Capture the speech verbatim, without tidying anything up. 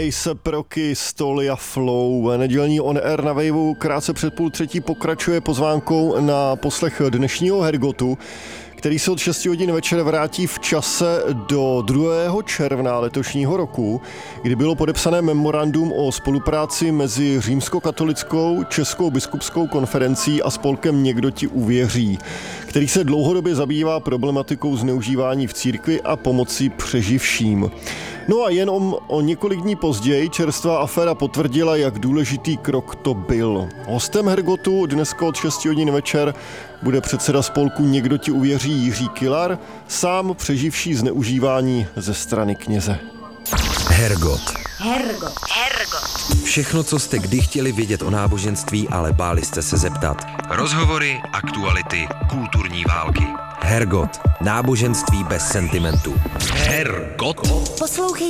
A$ej ep Rocky, Stoli a Flow. Nedělní On Air na Waveu krátce před půl třetí pokračuje pozvánkou na poslech dnešního Hergotu, který se od šesti hodin večer vrátí v čase do druhého června letošního roku, kdy bylo podepsané memorandum o spolupráci mezi Římskokatolickou Českou biskupskou konferencí a spolkem Někdo ti uvěří, který se dlouhodobě zabývá problematikou zneužívání v církvi a pomocí přeživším. No a jen o, o několik dní později čerstvá aféra potvrdila, jak důležitý krok to byl. Hostem Hergotu dneska od šesti hodin večer bude předseda spolku Někdo ti uvěří Jiří Kilar, sám přeživší zneužívání ze strany kněze. Hergot. Hergot. Hergot. Všechno, co jste kdy chtěli vědět o náboženství, ale báli jste se zeptat. Rozhovory, aktuality, kulturní války. Hergot. Náboženství bez sentimentu. Hergot. Poslouchej